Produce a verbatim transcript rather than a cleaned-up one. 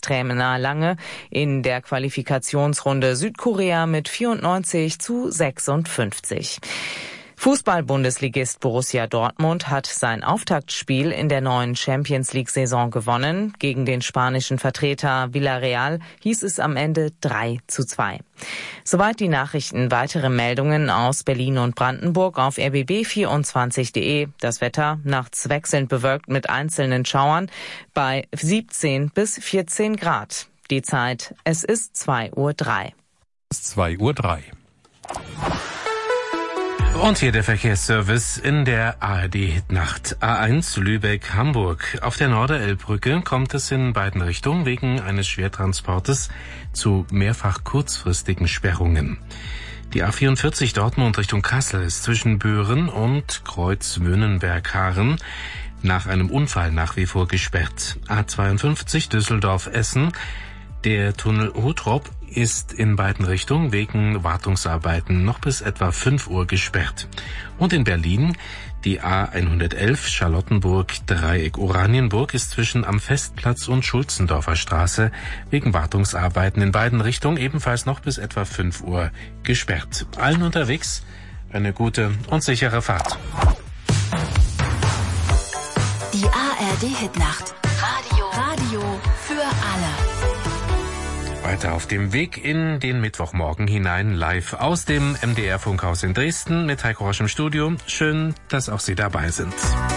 Bundestrainer Lange in der Qualifikationsrunde Südkorea mit vierundneunzig zu sechsundfünfzig. Fußball-Bundesligist Borussia Dortmund hat sein Auftaktspiel in der neuen Champions-League-Saison gewonnen. Gegen den spanischen Vertreter Villarreal hieß es am Ende drei zu zwei. Soweit die Nachrichten. Weitere Meldungen aus Berlin und Brandenburg auf r b b vierundzwanzig punkt de. Das Wetter nachts wechselnd bewölkt mit einzelnen Schauern bei siebzehn bis vierzehn Grad. Die Zeit, es ist zwei Uhr drei. zwei Uhr drei. Und hier der Verkehrsservice in der A R D-Hitnacht. A eins Lübeck-Hamburg. Auf der Norderelbbrücke kommt es in beiden Richtungen wegen eines Schwertransportes zu mehrfach kurzfristigen Sperrungen. Die A vierundvierzig Dortmund Richtung Kassel ist zwischen Büren und Kreuz-Wöhnenberg-Haaren nach einem Unfall nach wie vor gesperrt. A zweiundfünfzig Düsseldorf-Essen. Der Tunnel Hottrop ist in beiden Richtungen wegen Wartungsarbeiten noch bis etwa fünf Uhr gesperrt. Und in Berlin die A hundertelf Charlottenburg-Dreieck Oranienburg ist zwischen am Festplatz und Schulzendorfer Straße wegen Wartungsarbeiten in beiden Richtungen ebenfalls noch bis etwa fünf Uhr gesperrt. Allen unterwegs eine gute und sichere Fahrt. Die A R D-Hitnacht. Radio. Radio für alle. Weiter auf dem Weg in den Mittwochmorgen hinein, live aus dem M D R-Funkhaus in Dresden mit Heiko Rosch im Studio. Schön, dass auch Sie dabei sind.